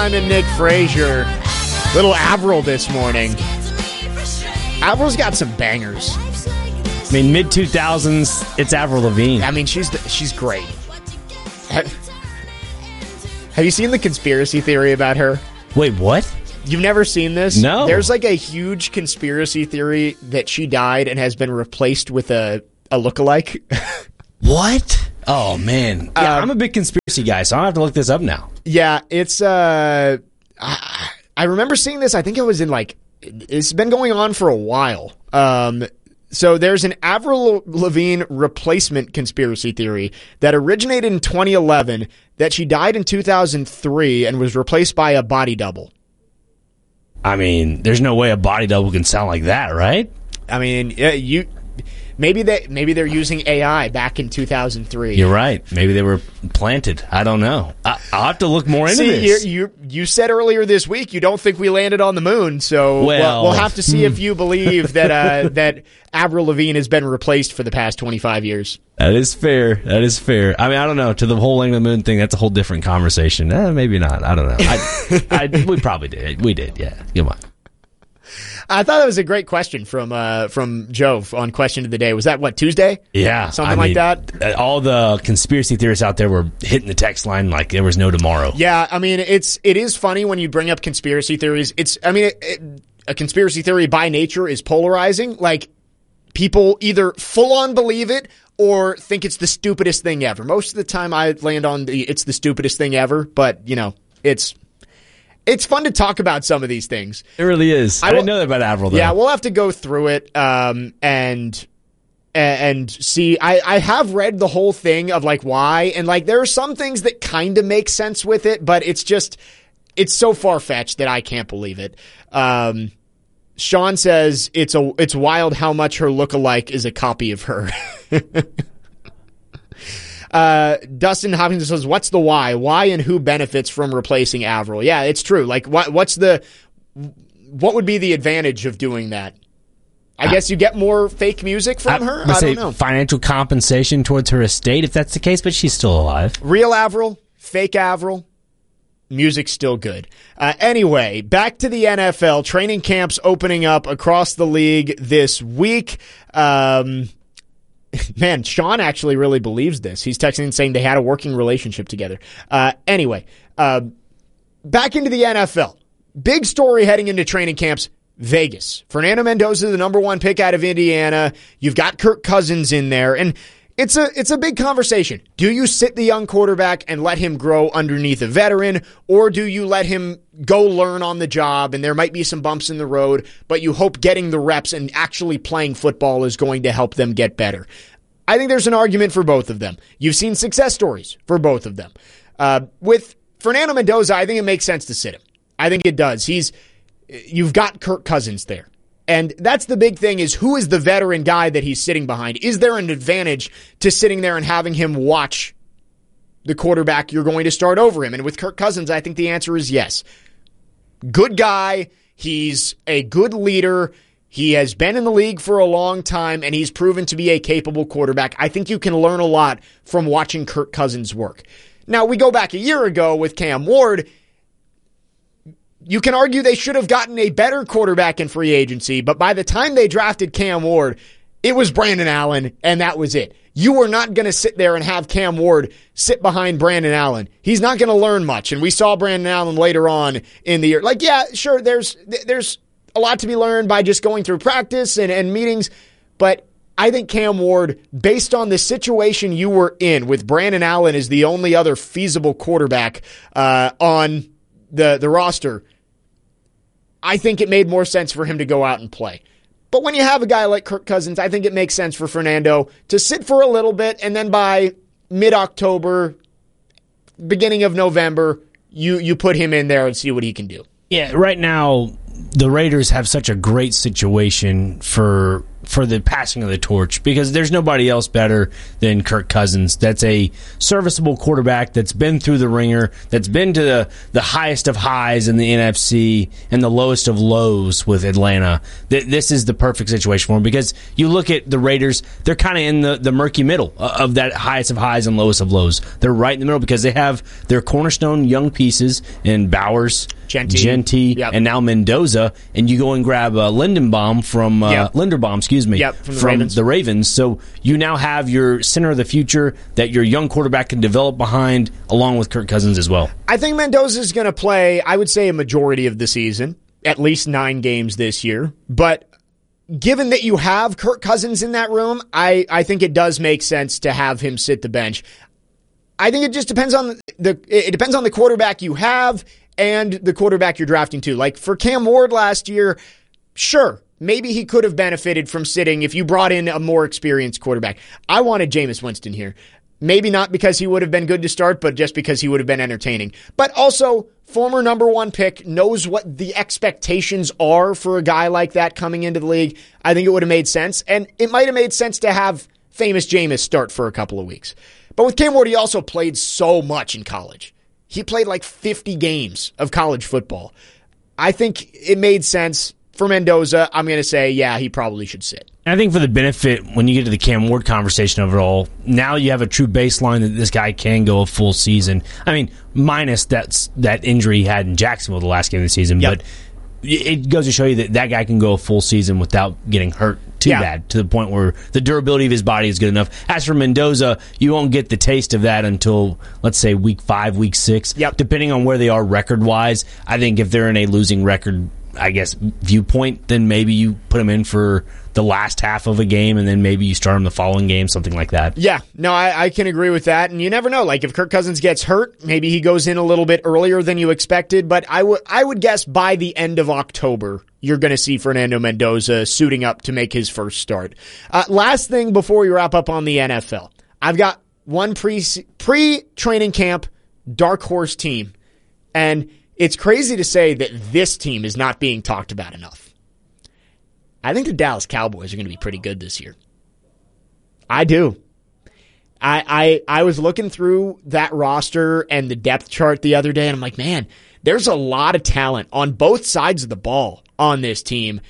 I'm in Nick Frazier. Little Avril this morning. Avril's got some bangers. I mean, mid-2000s, it's Avril Lavigne. I mean, she's great. Have you seen the conspiracy theory about her? Wait, what? You've never seen this? No. There's like a huge conspiracy theory that she died and has been replaced with a lookalike. What? Oh, man. Yeah, I'm a big conspiracy guy, so I don't have to look this up now. Yeah, it's... I remember seeing this. I think it was in like... It's been going on for a while. So there's an Avril Lavigne replacement conspiracy theory that originated in 2011 that she died in 2003 and was replaced by a body double. I mean, there's no way a body double can sound like that, right? I mean, maybe they're using AI back in 2003. You're right. Maybe they were planted. I don't know. I'll have to look more into this. You said earlier this week you don't think we landed on the moon, so we'll have to see if you believe that that Avril Lavigne has been replaced for the past 25 years. That is fair. I mean, I don't know. To the whole landing on the moon thing, that's a whole different conversation. Maybe not. I don't know. We probably did. We did. Yeah. Come on. I thought that was a great question from Joe on Question of the Day. Was that, Tuesday? Yeah. Something like that? All the conspiracy theorists out there were hitting the text line like there was no tomorrow. Yeah, I mean, it is funny when you bring up conspiracy theories. A conspiracy theory by nature is polarizing. Like, people either full-on believe it or think it's the stupidest thing ever. Most of the time I land on it's the stupidest thing ever, but, it's fun to talk about some of these things. It really is. I didn't know that about Avril, though. Yeah, we'll have to go through it and see. I have read the whole thing of like why, and like there are some things that kind of make sense with it, but it's so far-fetched that I can't believe it. Sean says it's wild how much her lookalike is a copy of her. Dustin Hopkins says, what's the why? Why and who benefits from replacing Avril? Yeah, it's true. Like, what would be the advantage of doing that? I guess you get more fake music from her? I don't know. Financial compensation towards her estate, if that's the case, but she's still alive. Real Avril, fake Avril, music's still good. Anyway, back to the NFL. Training camps opening up across the league this week. Man, Sean actually really believes this. He's texting and saying they had a working relationship together. Anyway, back into the NFL. Big story heading into training camps, Vegas. Fernando Mendoza, the number one pick out of Indiana. You've got Kirk Cousins in there. And it's a big conversation. Do you sit the young quarterback and let him grow underneath a veteran, or do you let him go learn on the job, and there might be some bumps in the road, but you hope getting the reps and actually playing football is going to help them get better? I think there's an argument for both of them. You've seen success stories for both of them. With Fernando Mendoza, I think it makes sense to sit him. I think it does. You've got Kirk Cousins there. And that's the big thing, is who is the veteran guy that he's sitting behind? Is there an advantage to sitting there and having him watch the quarterback you're going to start over him? And with Kirk Cousins, I think the answer is yes. Good guy. He's a good leader. He has been in the league for a long time, and he's proven to be a capable quarterback. I think you can learn a lot from watching Kirk Cousins work. Now, we go back a year ago with Cam Ward. You can argue they should have gotten a better quarterback in free agency, but by the time they drafted Cam Ward, it was Brandon Allen, and that was it. You were not going to sit there and have Cam Ward sit behind Brandon Allen. He's not going to learn much, and we saw Brandon Allen later on in the year. Like, yeah, sure, there's a lot to be learned by just going through practice and meetings, but I think Cam Ward, based on the situation you were in with Brandon Allen as the only other feasible quarterback on the roster, I think it made more sense for him to go out and play. But when you have a guy like Kirk Cousins, I think it makes sense for Fernando to sit for a little bit, and then by mid-October, beginning of November, you put him in there and see what he can do. Yeah, right now, the Raiders have such a great situation for for the passing of the torch, because there's nobody else better than Kirk Cousins. That's a serviceable quarterback that's been through the ringer, that's been to the highest of highs in the NFC and the lowest of lows with Atlanta. This is the perfect situation for him, because you look at the Raiders, they're kind of in the murky middle of that highest of highs and lowest of lows. They're right in the middle because they have their cornerstone young pieces in Bowers, Genty, yep, and now Mendoza, and you go and grab Linderbaum from the Ravens. So you now have your center of the future that your young quarterback can develop behind, along with Kirk Cousins as well. I think Mendoza is going to play, I would say, a majority of the season, at least 9 games this year. But given that you have Kirk Cousins in that room, I think it does make sense to have him sit the bench. I think it just depends on the quarterback you have and the quarterback you're drafting too. Like for Cam Ward last year, sure, maybe he could have benefited from sitting if you brought in a more experienced quarterback. I wanted Jameis Winston here. Maybe not because he would have been good to start, but just because he would have been entertaining. But also, former number 1 pick, knows what the expectations are for a guy like that coming into the league. I think it would have made sense. And it might have made sense to have famous Jameis start for a couple of weeks. But with Cam Ward, he also played so much in college. He played like 50 games of college football. I think it made sense for Mendoza. I'm going to say, yeah, he probably should sit. I think for the benefit, when you get to the Cam Ward conversation of it all, now you have a true baseline that this guy can go a full season. I mean, minus that injury he had in Jacksonville the last game of the season. Yep. But it goes to show you that guy can go a full season without getting hurt too bad, to the point where the durability of his body is good enough. As for Mendoza, you won't get the taste of that until, let's say, week 5, week 6, depending on where they are record-wise. I think if they're in a losing record, I guess, viewpoint, then maybe you put him in for the last half of a game, and then maybe you start him the following game, something like that. Yeah, no, I can agree with that, and you never know. Like, if Kirk Cousins gets hurt, maybe he goes in a little bit earlier than you expected, but I would guess by the end of October, you're going to see Fernando Mendoza suiting up to make his first start. Last thing before we wrap up on the NFL, I've got one pre-training camp dark horse team, and it's crazy to say that this team is not being talked about enough. I think the Dallas Cowboys are going to be pretty good this year. I do. I was looking through that roster and the depth chart the other day, and I'm like, man, there's a lot of talent on both sides of the ball on this team.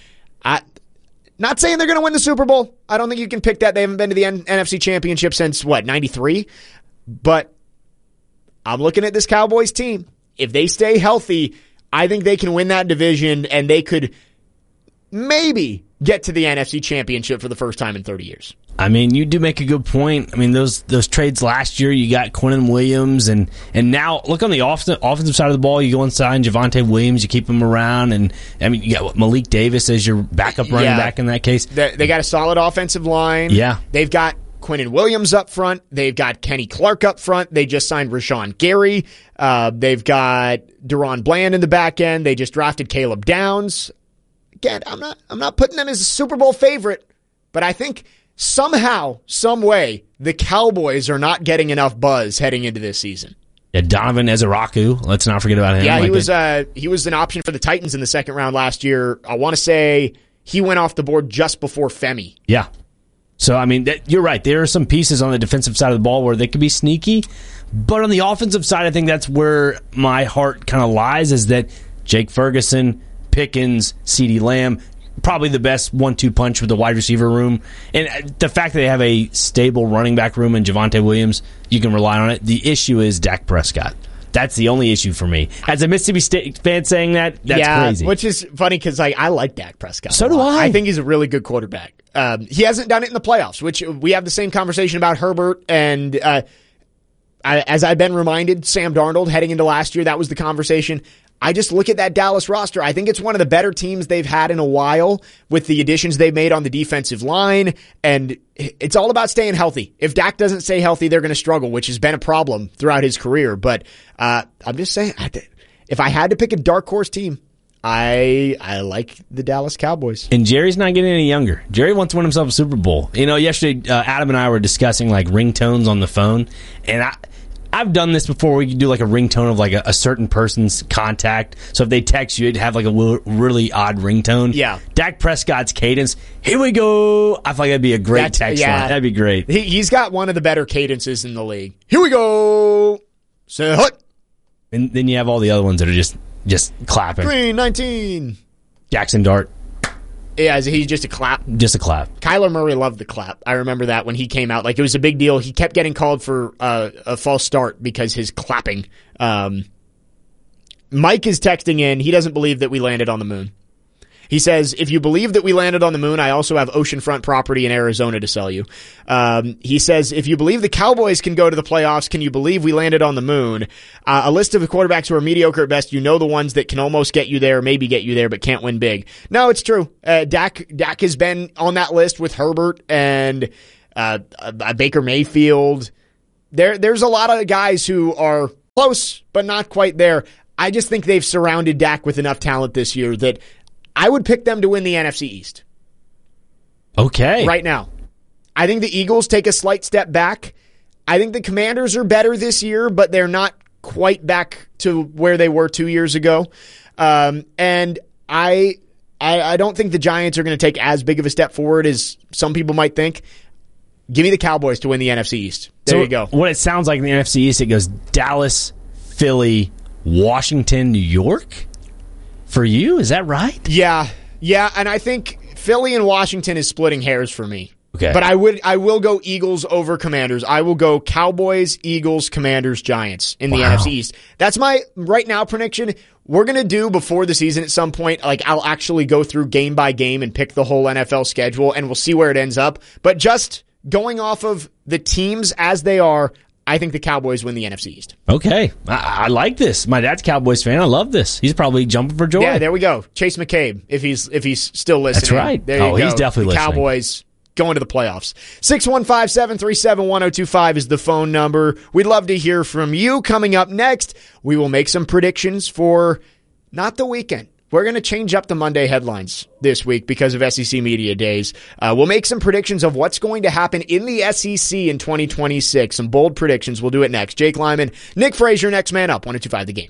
Not saying they're going to win the Super Bowl. I don't think you can pick that. They haven't been to the NFC Championship since, 93? But I'm looking at this Cowboys team. If they stay healthy, I think they can win that division, and they could maybe get to the NFC Championship for the first time in 30 years. I mean, you do make a good point. I mean, those trades last year, you got Quinnen Williams, and now look on the offensive side of the ball. You go and sign Javonte Williams, you keep him around, and I mean, you got Malik Davis as your backup running back in that case. They got a solid offensive line. Yeah, they've got Quinnen Williams up front. They've got Kenny Clark up front. They just signed Rashawn Gary. They've got Deron Bland in the back end. They just drafted Caleb Downs. Again, I'm not putting them as a Super Bowl favorite, but I think somehow, some way, the Cowboys are not getting enough buzz heading into this season. Yeah, Donovan Ezeraku. Let's not forget about him. Yeah, he was an option for the Titans in the second round last year. I want to say he went off the board just before Femi. Yeah. So, I mean, you're right. There are some pieces on the defensive side of the ball where they could be sneaky, but on the offensive side, I think that's where my heart kind of lies, is that Jake Ferguson, Pickens, CeeDee Lamb, probably the best 1-2 punch with the wide receiver room. And the fact that they have a stable running back room in Javonte Williams, you can rely on it. The issue is Dak Prescott. That's the only issue for me. As a Mississippi State fan saying that's crazy. Which is funny because I like Dak Prescott. So do I. I think he's a really good quarterback. He hasn't done it in the playoffs, which we have the same conversation about Herbert. And as I've been reminded, Sam Darnold heading into last year, that was the conversation. I just look at that Dallas roster. I think it's one of the better teams they've had in a while with the additions they've made on the defensive line, and it's all about staying healthy. If Dak doesn't stay healthy, they're going to struggle, which has been a problem throughout his career. But I'm just saying, if I had to pick a dark horse team, I like the Dallas Cowboys. And Jerry's not getting any younger. Jerry wants to win himself a Super Bowl. You know, yesterday Adam and I were discussing like ringtones on the phone, and I've done this before where you can do like a ringtone of like a certain person's contact. So if they text you, it'd have like a really odd ringtone. Yeah. Dak Prescott's cadence, here we go. I feel like that'd be a great text line. That'd be great. He's got one of the better cadences in the league. Here we go. Say hut. And then you have all the other ones that are just clapping. Green 19. Jackson Dart. Yeah, he's just a clap. Just a clap. Kyler Murray loved the clap. I remember that when he came out. Like, it was a big deal. He kept getting called for a false start because his clapping. Mike is texting in. He doesn't believe that we landed on the moon. He says, if you believe that we landed on the moon, I also have oceanfront property in Arizona to sell you. He says, if you believe the Cowboys can go to the playoffs, can you believe we landed on the moon? A list of the quarterbacks who are mediocre at best, you know the ones that can almost get you there, maybe get you there, but can't win big. No, it's true. Dak has been on that list with Herbert and Baker Mayfield. There's a lot of guys who are close, but not quite there. I just think they've surrounded Dak with enough talent this year that I would pick them to win the NFC East. Okay. Right now. I think the Eagles take a slight step back. I think the Commanders are better this year, but they're not quite back to where they were 2 years ago. And I don't think the Giants are going to take as big of a step forward as some people might think. Give me the Cowboys to win the NFC East. There you go. What it sounds like in the NFC East, it goes Dallas, Philly, Washington, New York? For you, is that right? Yeah, and I think Philly and Washington is splitting hairs for me. Okay. But I will go Eagles over Commanders. I will go Cowboys, Eagles, Commanders, Giants in the NFC East. That's my right now prediction. We're going to do before the season at some point, like I'll actually go through game by game and pick the whole NFL schedule, and we'll see where it ends up. But just going off of the teams as they are, I think the Cowboys win the NFC East. Okay. I like this. My dad's a Cowboys fan. I love this. He's probably jumping for joy. Yeah, there we go. Chase McCabe, if he's still listening. That's right. There you go. He's definitely listening. Cowboys going to the playoffs. 615-737-1025 is the phone number. We'd love to hear from you. Coming up next, we will make some predictions for not the weekend. We're going to change up the Monday headlines this week because of SEC Media Days. We'll make some predictions of what's going to happen in the SEC in 2026. Some bold predictions. We'll do it next. Jake Lyman, Nick Frazier, next man up. 102.5 The Game.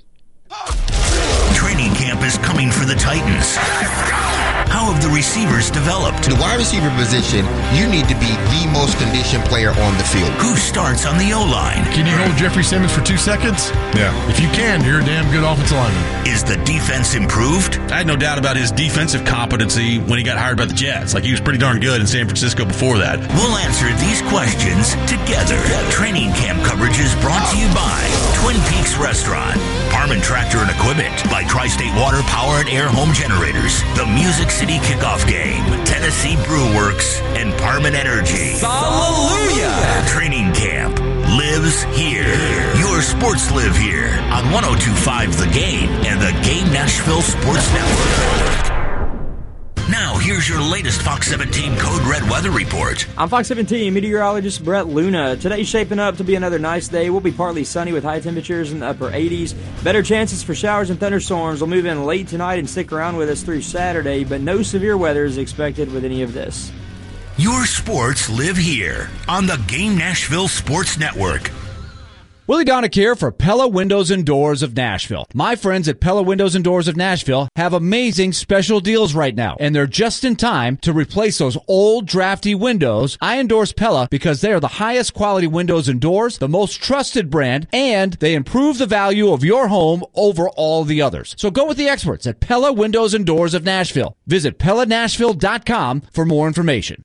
Training camp is coming for the Titans. How have the receivers developed? The wide receiver position, you need to be the most conditioned player on the field. Who starts on the O-line? Can you hold Jeffrey Simmons for 2 seconds? Yeah. If you can, you're a damn good offensive lineman. Is the defense improved? I had no doubt about his defensive competency when he got hired by the Jets. Like, he was pretty darn good in San Francisco before that. We'll answer these questions together. Training camp coverage is brought to you by Twin Peaks Restaurant, Parman Tractor and Equipment, by Tri-State Water Power and Air Home Generators, the Music City Kickoff Game, Tennessee Brew Works, and Parman Energy. Hallelujah! Training camp lives here. Your sports live here on 102.5 The Game and the Game Nashville Sports Network. Now, here's your latest Fox 17 Code Red weather report. I'm Fox 17 meteorologist Brett Luna. Today's shaping up to be another nice day. We'll be partly sunny with high temperatures in the upper 80s. Better chances for showers and thunderstorms will move in late tonight and stick around with us through Saturday, but no severe weather is expected with any of this. Your sports live here on the Game Nashville Sports Network. Willie Donick here for Pella Windows and Doors of Nashville. My friends at Pella Windows and Doors of Nashville have amazing special deals right now, and they're just in time to replace those old drafty windows. I endorse Pella because they are the highest quality windows and doors, the most trusted brand, and they improve the value of your home over all the others. So go with the experts at Pella Windows and Doors of Nashville. Visit PellaNashville.com for more information.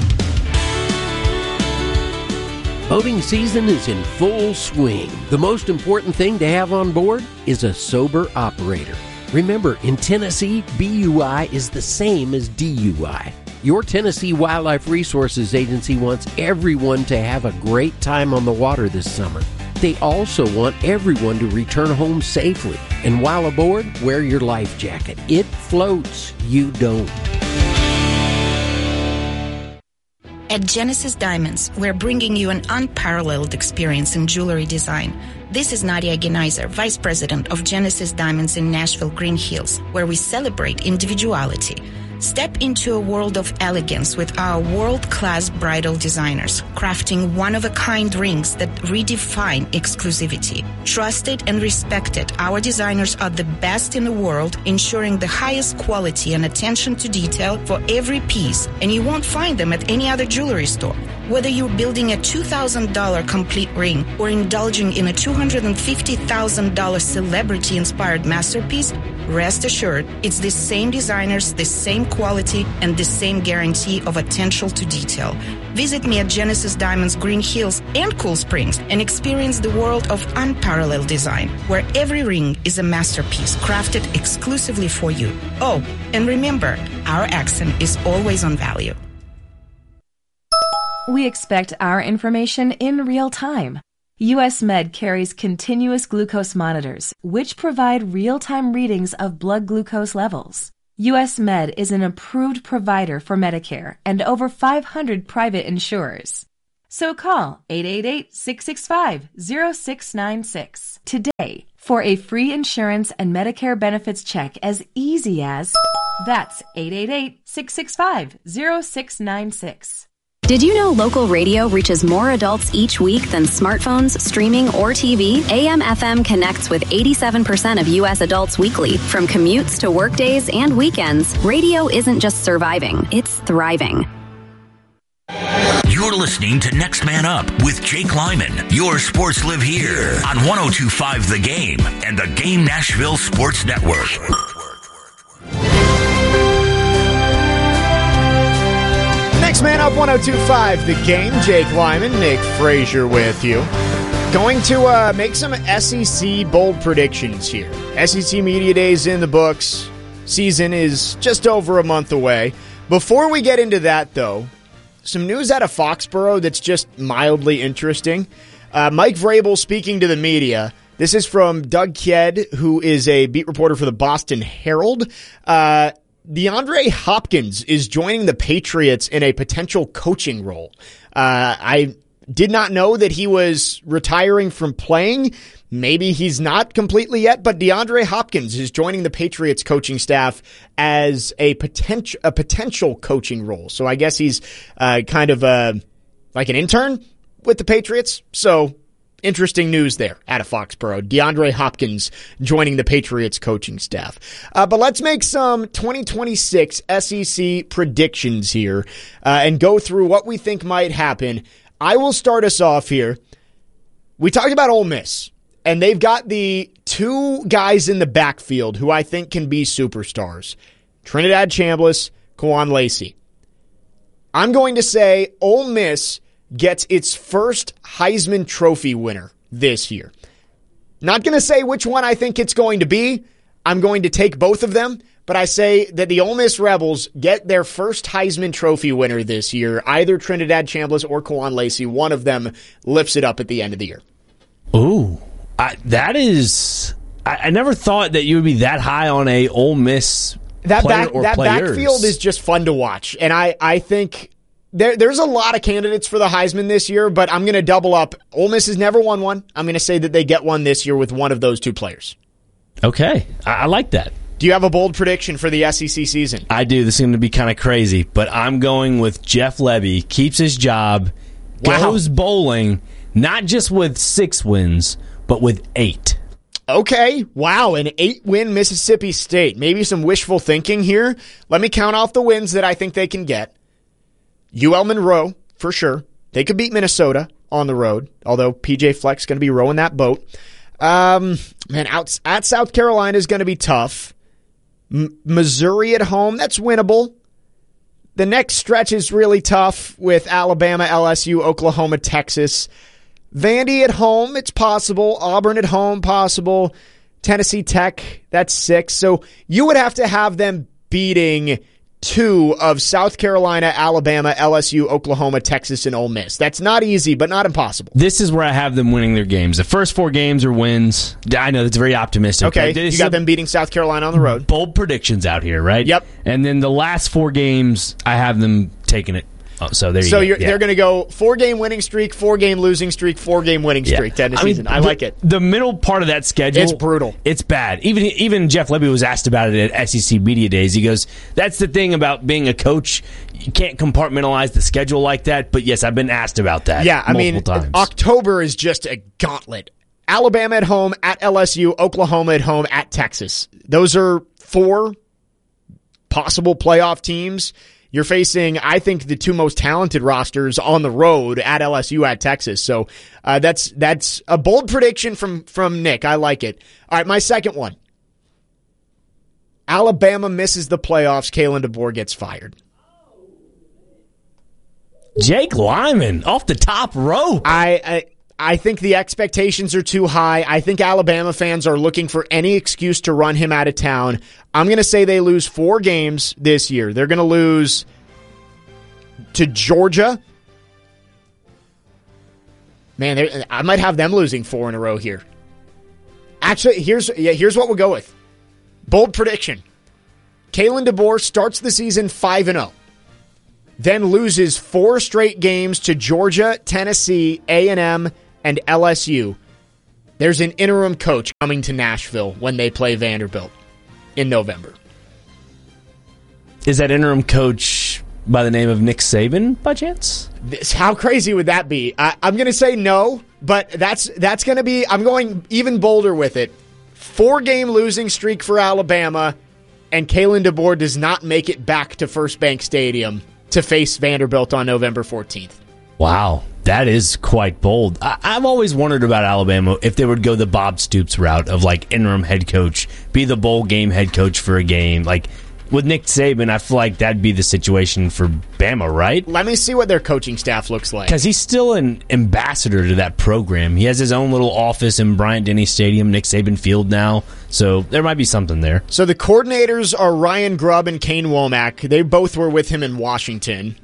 Boating season is in full swing. The most important thing to have on board is a sober operator. Remember, in Tennessee, BUI is the same as DUI. Your Tennessee Wildlife Resources Agency wants everyone to have a great time on the water this summer. They also want everyone to return home safely. And while aboard, wear your life jacket. It floats, you don't. At Genesis Diamonds, we're bringing you an unparalleled experience in jewelry design. This is Nadia Geneiser, Vice President of Genesis Diamonds in Nashville, Green Hills, where we celebrate individuality. Step into a world of elegance with our world-class bridal designers, crafting one-of-a-kind rings that redefine exclusivity. Trusted and respected, our designers are the best in the world, ensuring the highest quality and attention to detail for every piece, and you won't find them at any other jewelry store. Whether you're building a $2,000 complete ring or indulging in a $250,000 celebrity-inspired masterpiece, rest assured, it's the same designers, the same quality, and the same guarantee of attention to detail. Visit me at Genesis Diamonds Green Hills and Cool Springs and experience the world of unparalleled design, where every ring is a masterpiece crafted exclusively for you. Oh, and remember, our accent is always on value. We expect our information in real time. US Med carries continuous glucose monitors, which provide real-time readings of blood glucose levels. US Med is an approved provider for Medicare and over 500 private insurers. So call 888-665-0696 today for a free insurance and Medicare benefits check as easy as... That's 888-665-0696. Did you know local radio reaches more adults each week than smartphones, streaming, or TV? AM/FM connects with 87% of U.S. adults weekly. From commutes to workdays and weekends, radio isn't just surviving, it's thriving. You're listening to Next Man Up with Jake Lyman. Your sports live here on 102.5 The Game and the Game Nashville Sports Network. Next Man Up 102.5 The Game. Jake Lyman, Nick Frazier with you. Going to make some SEC bold predictions here. SEC Media Days in the books. Season is just over a month away. Before we get into that, though, some news out of Foxborough that's just mildly interesting. Mike Vrabel speaking to the media. This is from Doug Kidd, who is a beat reporter for the Boston Herald. DeAndre Hopkins is joining the Patriots in a potential coaching role. I did not know that he was retiring from playing. Maybe he's not completely yet, but DeAndre Hopkins is joining the Patriots coaching staff as a potential coaching role. So I guess he's kind of like an intern with the Patriots. So interesting news there out of Foxborough. DeAndre Hopkins joining the Patriots coaching staff. But let's make some 2026 SEC predictions here and go through what we think might happen. I will start us off here. We talked about Ole Miss, and they've got the two guys in the backfield who I think can be superstars. Trinidad Chambliss, Kwan Lacey. I'm going to say Ole Miss gets its first Heisman Trophy winner this year. Not going to say which one I think it's going to be. I'm going to take both of them, but I say that the Ole Miss Rebels get their first Heisman Trophy winner this year. Either Trinidad Chambliss or Kwan Lacey, one of them lifts it up at the end of the year. Ooh, that is... I never thought that you would be that high on a Ole Miss player or that players. Backfield is just fun to watch, and I think... There's a lot of candidates for the Heisman this year, but I'm going to double up. Ole Miss has never won one. I'm going to say that they get one this year with one of those two players. Okay. I like that. Do you have a bold prediction for the SEC season? I do. This is going to be kind of crazy, but I'm going with Jeff Lebby. Keeps his job, goes bowling, not just with 6 wins, but with 8. Okay. Wow. An 8-win Mississippi State. Maybe some wishful thinking here. Let me count off the wins that I think they can get. UL Monroe, for sure. They could beat Minnesota on the road, although PJ Fleck's going to be rowing that boat. At South Carolina is going to be tough. Missouri at home, that's winnable. The next stretch is really tough with Alabama, LSU, Oklahoma, Texas. Vandy at home, it's possible. Auburn at home, possible. Tennessee Tech, that's 6. So you would have to have them beating 2 of South Carolina, Alabama, LSU, Oklahoma, Texas, and Ole Miss. That's not easy, but not impossible. This is where I have them winning their games. The first 4 games are wins. I know that's very optimistic. Okay, you got them beating South Carolina on the road. Bold predictions out here, right? Yep. And then the last 4 games, I have them taking it. So there you so go. They're going to go 4-game winning streak, 4-game losing streak, 4-game winning streak to end the season. I like it. The middle part of that schedule, it's brutal. It's bad. Even Jeff Lebby was asked about it at SEC Media Days. He goes, "That's the thing about being a coach. You can't compartmentalize the schedule like that." But yes, I've been asked about that. Yeah, I mean, times. October is just a gauntlet. Alabama at home, at LSU, Oklahoma at home, at Texas. Those are 4 possible playoff teams. You're facing, I think, the 2 most talented rosters on the road at LSU, at Texas. So that's a bold prediction from Nick. I like it. All right, my second one. Alabama misses the playoffs. Kalen DeBoer gets fired. Jake Lyman off the top rope. I think the expectations are too high. I think Alabama fans are looking for any excuse to run him out of town. I'm going to say they lose 4 games this year. They're going to lose to Georgia. Man, I might have them losing 4 in a row here. Actually, here's what we'll go with. Bold prediction. Kalen DeBoer starts the season 5-0. Then loses 4 straight games to Georgia, Tennessee, A&M, and LSU. There's an interim coach coming to Nashville when they play Vanderbilt in November. Is that interim coach by the name of Nick Saban, by chance? How crazy would that be? I'm going to say no, but that's going to be... I'm going even bolder with it. 4-game losing streak for Alabama, and Kalen DeBoer does not make it back to First Bank Stadium to face Vanderbilt on November 14th. Wow, that is quite bold. I've always wondered about Alabama if they would go the Bob Stoops route of like interim head coach, be the bowl game head coach for a game. Like with Nick Saban, I feel like that'd be the situation for Bama, right? Let me see what their coaching staff looks like. Because he's still an ambassador to that program. He has his own little office in Bryant-Denny Stadium, Nick Saban Field now. So there might be something there. So the coordinators are Ryan Grubb and Kane Womack. They both were with him in Washington.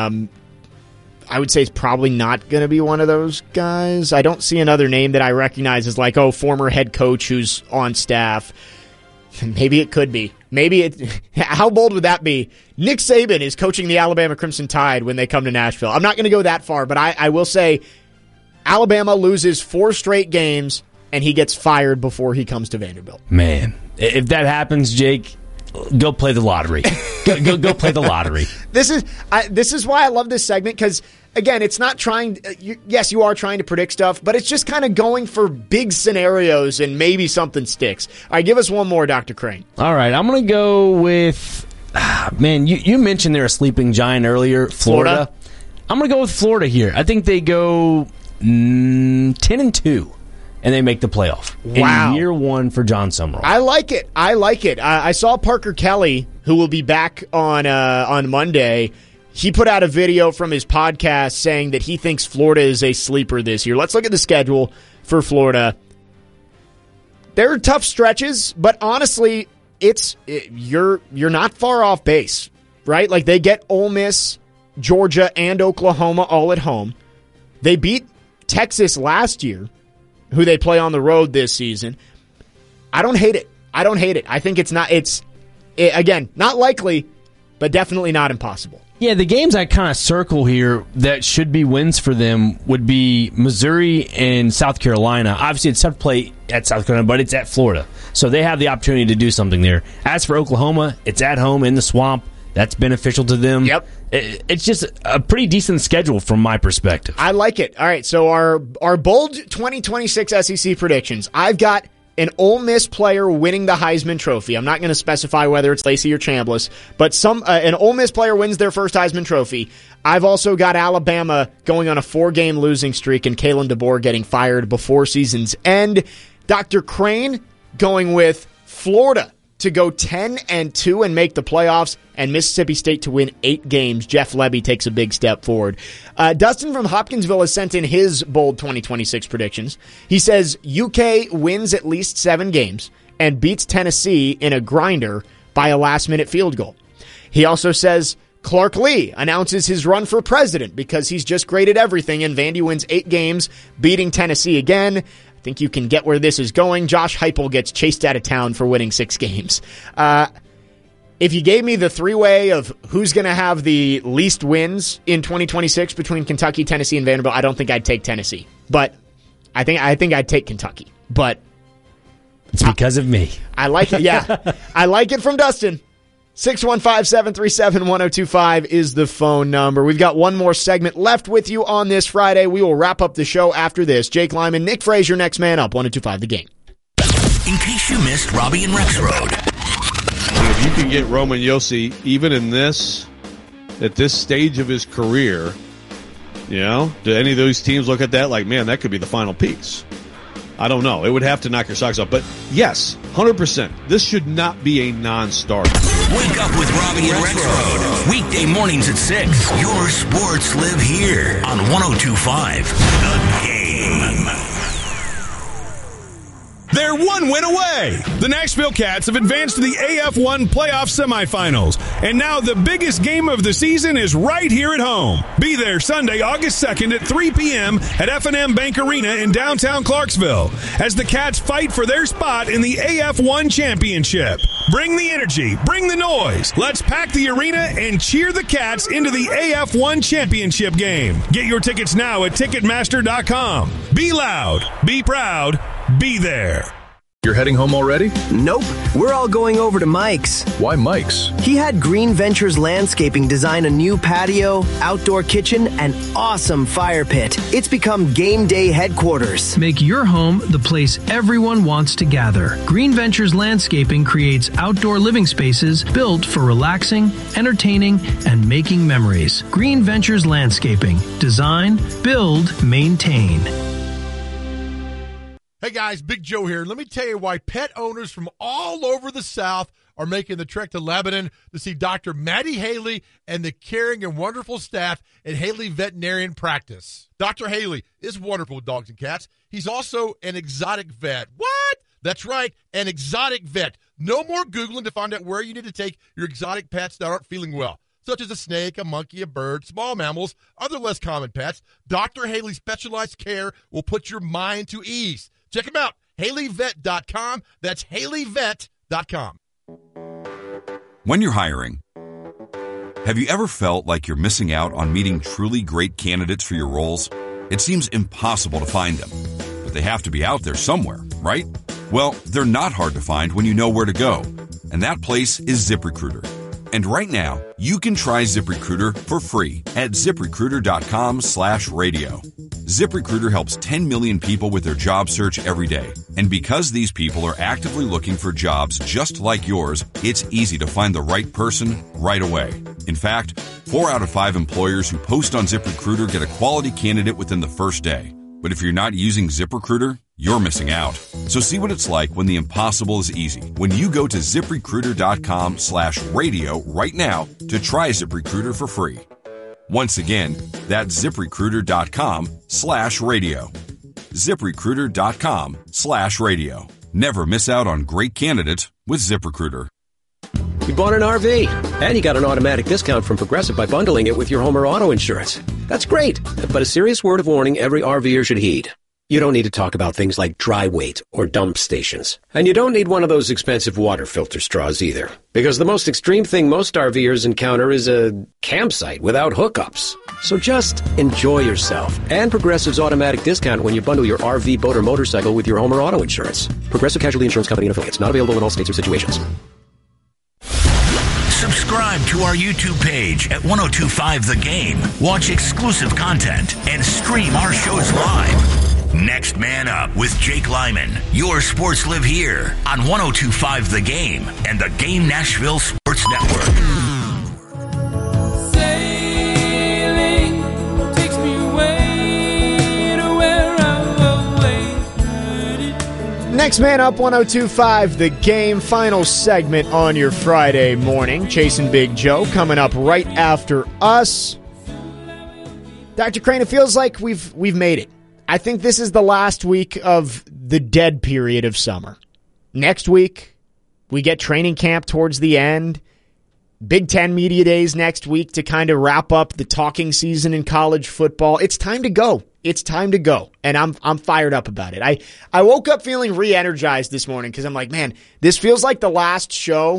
I would say it's probably not going to be one of those guys. I don't see another name that I recognize as like, former head coach who's on staff. Maybe it could be. How bold would that be? Nick Saban is coaching the Alabama Crimson Tide when they come to Nashville. I'm not going to go that far, but I will say Alabama loses 4 straight games and he gets fired before he comes to Vanderbilt. Man, if that happens, Jake, go play the lottery. Go play the lottery. This is why I love this segment, because again, it's not trying. Yes, you are trying to predict stuff, but it's just kind of going for big scenarios and maybe something sticks. All right, give us one more, Dr. Crane. All right, I'm going to go with. Man, you mentioned they're a sleeping giant earlier, Florida. I'm going to go with Florida here. I think they go 10-2. And they make the playoff. Wow. In year 1 for John Summerall. I like it. I saw Parker Kelly, who will be back on Monday. He put out a video from his podcast saying that he thinks Florida is a sleeper this year. Let's look at the schedule for Florida. There are tough stretches, but honestly, you're not far off base, right? Like they get Ole Miss, Georgia, and Oklahoma all at home. They beat Texas last year, who they play on the road this season. I don't hate it. I think again, not likely, but definitely not impossible. Yeah, the games I kind of circle here that should be wins for them would be Missouri and South Carolina. Obviously, it's tough to play at South Carolina, but it's at Florida. So they have the opportunity to do something there. As for Oklahoma, it's at home in the swamp. That's beneficial to them. Yep. It's just a pretty decent schedule from my perspective. I like it. All right, so our bold 2026 SEC predictions. I've got an Ole Miss player winning the Heisman Trophy. I'm not going to specify whether it's Lacey or Chambliss, but an Ole Miss player wins their first Heisman Trophy. I've also got Alabama going on a 4-game losing streak and Kalen DeBoer getting fired before season's end. Dr. Crane going with Florida to go 10-2 and make the playoffs, and Mississippi State to win 8 games. Jeff Lebby takes a big step forward. Dustin from Hopkinsville has sent in his bold 2026 predictions. He says UK wins at least 7 games and beats Tennessee in a grinder by a last-minute field goal. He also says Clark Lee announces his run for president because he's just great at everything, and Vandy wins 8 games, beating Tennessee again. I think you can get where this is going. Josh Heupel gets chased out of town for winning 6 games. if you gave me the three-way of who's going to have the least wins in 2026 between Kentucky, Tennessee, and Vanderbilt, I don't think I'd take Tennessee. But I think I'd take Kentucky. But it's because of me. I like it. Yeah, I like it from Dustin. 615-737-1025 is the phone number. We've got one more segment left with you on this Friday. We will wrap up the show after this. Jake Lyman, Nick Frazier, next man up. 1025 The Game. In case you missed Robbie and Rex Road. If you can get Roman Josi, even at this stage of his career, do any of those teams look at that like, man, that could be the final piece? I don't know. It would have to knock your socks off. But yes, 100%. This should not be a non-starter. Wake up with Robbie and Rex Road. Weekday mornings at 6. Your sports live here on 1025 The Game. They're one win away. The Nashville Cats have advanced to the AF1 playoff semifinals. And now the biggest game of the season is right here at home. Be there Sunday, August 2nd at 3 p.m. at F&M Bank Arena in downtown Clarksville as the Cats fight for their spot in the AF1 championship. Bring the energy, bring the noise. Let's pack the arena and cheer the Cats into the AF1 championship game. Get your tickets now at Ticketmaster.com. Be loud, be proud, be there. You're heading home already? Nope. We're all going over to Mike's. Why Mike's? He had Green Ventures Landscaping design a new patio, outdoor kitchen, and awesome fire pit. It's become game day headquarters. Make your home the place everyone wants to gather. Green Ventures Landscaping creates outdoor living spaces built for relaxing, entertaining, and making memories. Green Ventures Landscaping. Design, build, maintain. Hey guys, Big Joe here. Let me tell you why pet owners from all over the South are making the trek to Lebanon to see Dr. Maddie Haley and the caring and wonderful staff at Haley Veterinarian Practice. Dr. Haley is wonderful with dogs and cats. He's also an exotic vet. What? That's right, an exotic vet. No more Googling to find out where you need to take your exotic pets that aren't feeling well, such as a snake, a monkey, a bird, small mammals, other less common pets. Dr. Haley's specialized care will put your mind to ease. Check them out, HaleyVet.com. That's HaleyVet.com. When you're hiring, have you ever felt like you're missing out on meeting truly great candidates for your roles? It seems impossible to find them, but they have to be out there somewhere, right? Well, they're not hard to find when you know where to go, and that place is ZipRecruiter. And right now, you can try ZipRecruiter for free at ZipRecruiter.com/radio. ZipRecruiter helps 10 million people with their job search every day. And because these people are actively looking for jobs just like yours, it's easy to find the right person right away. In fact, 4 out of 5 employers who post on ZipRecruiter get a quality candidate within the first day. But if you're not using ZipRecruiter, you're missing out. So see what it's like when the impossible is easy. When you go to ZipRecruiter.com/radio right now to try ZipRecruiter for free. Once again, that's ZipRecruiter.com/radio. ZipRecruiter.com/radio. Never miss out on great candidates with ZipRecruiter. You bought an RV, and you got an automatic discount from Progressive by bundling it with your home or auto insurance. That's great, but a serious word of warning every RVer should heed. You don't need to talk about things like dry weight or dump stations. And you don't need one of those expensive water filter straws either. Because the most extreme thing most RVers encounter is a campsite without hookups. So just enjoy yourself. And Progressive's automatic discount when you bundle your RV, boat, or motorcycle with your home or auto insurance. Progressive Casualty Insurance Company and Affiliates. Not available in all states or situations. Subscribe to our YouTube page at 1025 The Game. Watch exclusive content and stream our shows live. Next Man Up with Jake Lyman. Your sports live here on 1025 The Game and the Game Nashville Sports Network. Sailing takes me away to where I've always heard it. Next Man Up, 1025 The Game. Final segment on your Friday morning. Chasing Big Joe coming up right after us. Dr. Crane, it feels like we've made it. I think this is the last week of the dead period of summer. Next week, we get training camp towards the end. Big Ten Media Days next week to kind of wrap up the talking season in college football. It's time to go. It's time to go. And I'm fired up about it. I woke up feeling re-energized this morning because I'm like, man, this feels like the last show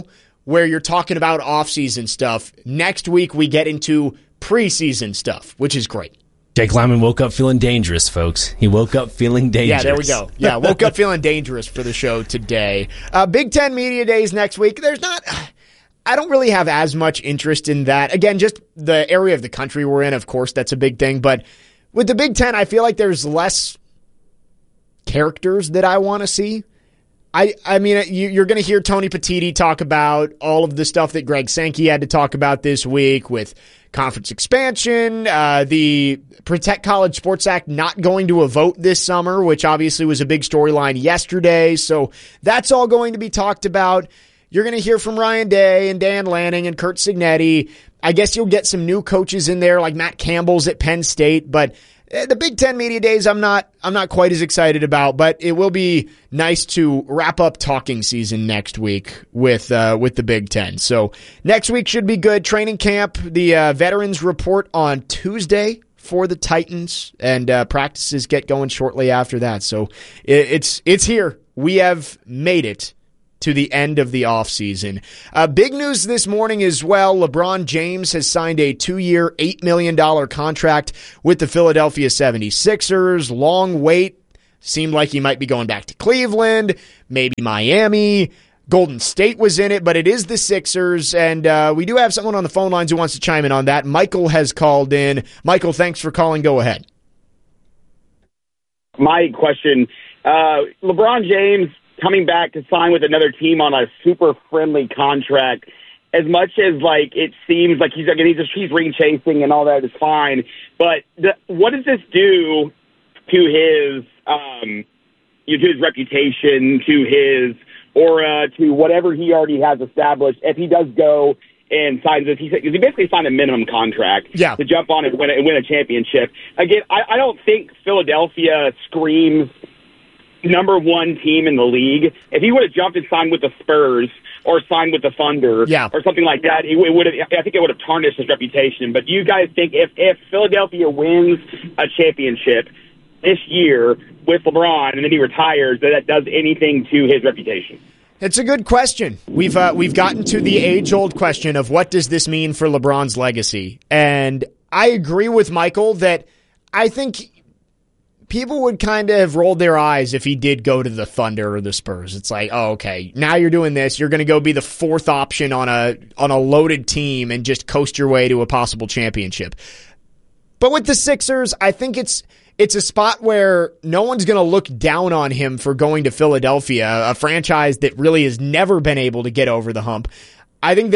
where you're talking about off-season stuff. Next week, we get into preseason stuff, which is great. Jake Lyman woke up feeling dangerous, folks. He woke up feeling dangerous. Yeah, there we go. Yeah, woke up feeling dangerous for the show today. Big Ten Media Days next week. I don't really have as much interest in that. Again, just the area of the country we're in, of course, that's a big thing. But with the Big Ten, I feel like there's less characters that I want to see. I mean, you're going to hear Tony Petitti talk about all of the stuff that Greg Sankey had to talk about this week with conference expansion, the Protect College Sports Act not going to a vote this summer, which obviously was a big storyline yesterday. So that's all going to be talked about. You're going to hear from Ryan Day and Dan Lanning and Curt Cignetti. I guess you'll get some new coaches in there like Matt Campbell's at Penn State, but the Big Ten Media Days I'm not quite as excited about, but it will be nice to wrap up talking season next week with the Big Ten. So next week should be good. Training camp, the veterans report on Tuesday for the Titans, and practices get going shortly after that. So it's here. We have made it to the end of the offseason. Big news this morning as well. LeBron James has signed a 2-year, $8 million contract with the Philadelphia 76ers. Long wait. Seemed like he might be going back to Cleveland, maybe Miami. Golden State was in it, but it is the Sixers, and we do have someone on the phone lines who wants to chime in on that. Michael has called in. Michael, thanks for calling. Go ahead. My question, LeBron James coming back to sign with another team on a super friendly contract, as much as like it seems like he's ring chasing and all that is fine, but what does this do to his to his reputation, to his aura, to whatever he already has established if he does go and signs this? He basically signed a minimum contract to jump on and win a championship. Again, I don't think Philadelphia screams number one team in the league. If he would have jumped and signed with the Spurs or signed with the Thunder or something like that, I think it would have tarnished his reputation. But do you guys think if Philadelphia wins a championship this year with LeBron and then he retires, that does anything to his reputation? It's a good question. We've gotten to the age-old question of what does this mean for LeBron's legacy? And I agree with Michael that I think people would kind of have rolled their eyes if he did go to the Thunder or the Spurs. It's like, oh, okay, now you're doing this. You're going to go be the fourth option on a loaded team and just coast your way to a possible championship. But with the Sixers, I think it's a spot where no one's going to look down on him for going to Philadelphia, a franchise that really has never been able to get over the hump. I think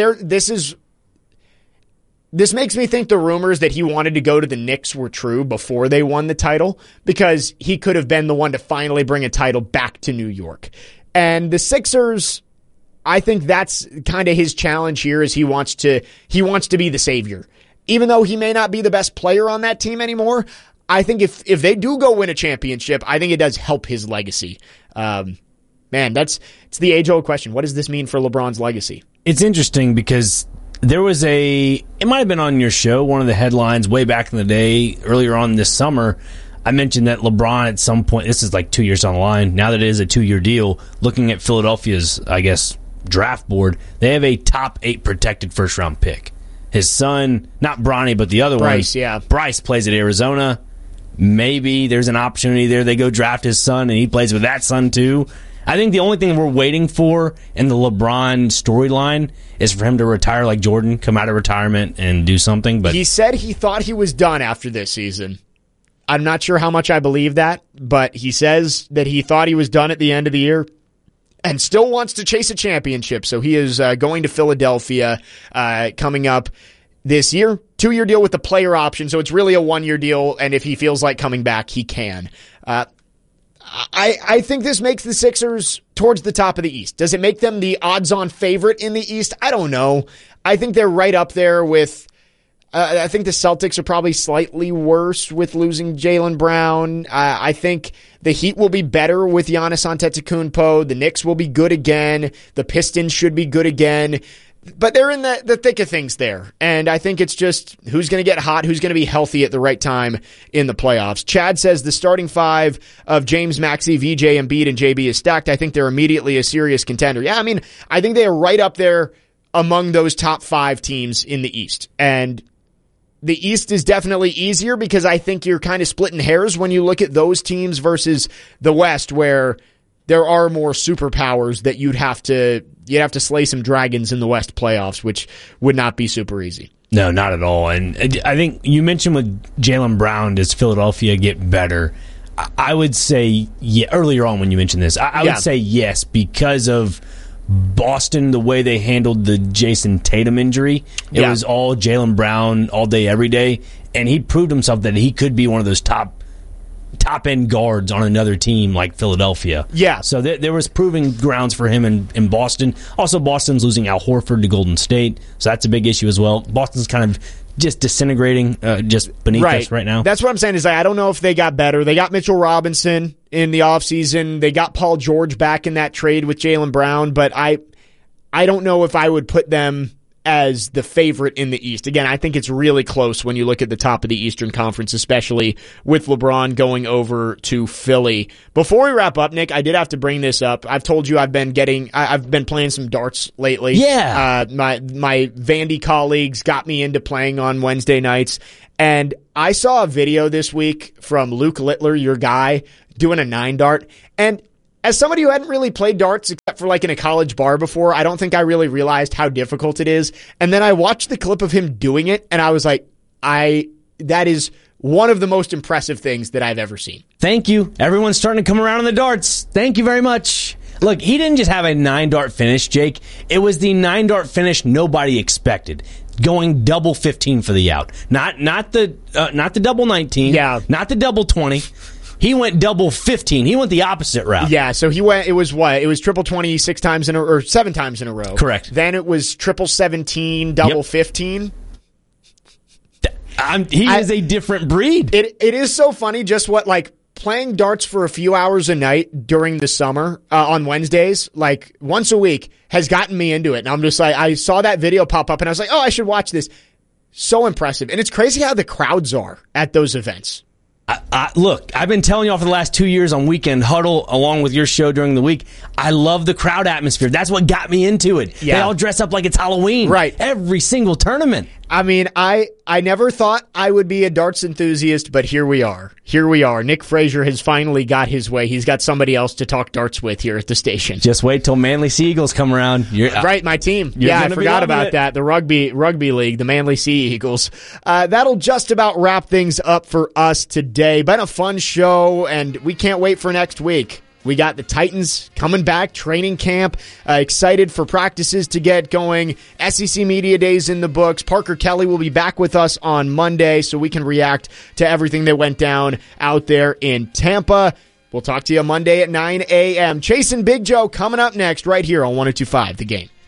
this makes me think the rumors that he wanted to go to the Knicks were true before they won the title, because he could have been the one to finally bring a title back to New York. And the Sixers, I think that's kind of his challenge here, is he wants to be the savior. Even though he may not be the best player on that team anymore, I think if they do go win a championship, I think it does help his legacy. Man, it's the age-old question. What does this mean for LeBron's legacy? It's interesting because there was it might have been on your show, one of the headlines way back in the day, earlier on this summer. I mentioned that LeBron at some point, this is like 2 years on the line, now that it is a 2-year deal, looking at Philadelphia's, I guess, draft board, they have a top 8 protected first-round pick. His son, not Bronny, but the other Bryce, one, Bryce plays at Arizona. Maybe there's an opportunity there. They go draft his son, and he plays with that son too. I think the only thing we're waiting for in the LeBron storyline is for him to retire like Jordan, come out of retirement and do something. But he said he thought he was done after this season. I'm not sure how much I believe that, but he says that he thought he was done at the end of the year and still wants to chase a championship. So he is going to Philadelphia coming up this year. 2-year deal with the player option, so it's really a 1-year deal, and if he feels like coming back, he can. I think this makes the Sixers towards the top of the East. Does it make them the odds-on favorite in the East? I don't know. I think they're right up there with I think the Celtics are probably slightly worse with losing Jaylen Brown. I think the Heat will be better with Giannis Antetokounmpo. The Knicks will be good again. The Pistons should be good again. But they're in the thick of things there. And I think it's just who's going to get hot, who's going to be healthy at the right time in the playoffs. Chad says the starting five of James, Maxey, VJ, Embiid, and JB is stacked. I think they're immediately a serious contender. Yeah, I mean, I think they are right up there among those top 5 teams in the East. And the East is definitely easier because I think you're kind of splitting hairs when you look at those teams versus the West, where there are more superpowers that you'd have to slay some dragons in the West playoffs, which would not be super easy. No, not at all. And I think you mentioned with Jaylen Brown, does Philadelphia get better? I would say, earlier on when you mentioned this, I would say yes, because of Boston, the way they handled the Jason Tatum injury. It was all Jaylen Brown all day, every day, and he proved himself that he could be one of those top-end guards on another team like Philadelphia. Yeah. So there was proving grounds for him in Boston. Also, Boston's losing Al Horford to Golden State, so that's a big issue as well. Boston's kind of just disintegrating just beneath us right now. That's what I'm saying is I don't know if they got better. They got Mitchell Robinson in the offseason. They got Paul George back in that trade with Jaylen Brown, but I don't know if I would put them as the favorite in the East. Again, I think it's really close when you look at the top of the Eastern Conference, especially with LeBron going over to Philly. Before we wrap up, Nick, I did have to bring this up. I've told you I've been playing some darts lately. Yeah. My Vandy colleagues got me into playing on Wednesday nights, and I saw a video this week from Luke Littler, your guy, doing a 9-dart, and as somebody who hadn't really played darts except for like in a college bar before, I don't think I really realized how difficult it is. And then I watched the clip of him doing it, and I was like, that is one of the most impressive things that I've ever seen. Thank you. Everyone's starting to come around on the darts. Thank you very much. Look, he didn't just have a 9-dart finish, Jake. It was the 9-dart finish nobody expected. Going double 15 for the out. Not the double 19. Yeah. Not the double 20. He went double 15. He went the opposite route. Yeah, so he went. It was what? It was triple 20 7 times in a row. Correct. Then it was triple 17, double 15. He is a different breed. It is so funny just what like playing darts for a few hours a night during the summer on Wednesdays, like once a week, has gotten me into it. And I'm just like, I saw that video pop up and I was like, oh, I should watch this. So impressive. And it's crazy how the crowds are at those events. Look, I've been telling y'all for the last 2 years on Weekend Huddle, along with your show during the week, I love the crowd atmosphere. That's what got me into it. Yeah. They all dress up like it's Halloween. Right. Every single tournament. I mean, I never thought I would be a darts enthusiast, but here we are. Nick Frazier has finally got his way. He's got somebody else to talk darts with here at the station. Just wait till Manly Sea Eagles come around. Right, my team. Yeah, I forgot about that. The rugby league, the Manly Sea Eagles. That'll just about wrap things up for us today. Been a fun show, and we can't wait for next week. We got the Titans coming back, training camp, excited for practices to get going. SEC Media Days in the books. Parker Kelly will be back with us on Monday so we can react to everything that went down out there in Tampa. We'll talk to you Monday at 9 a.m. Chasing Big Joe coming up next right here on 102.5 The Game.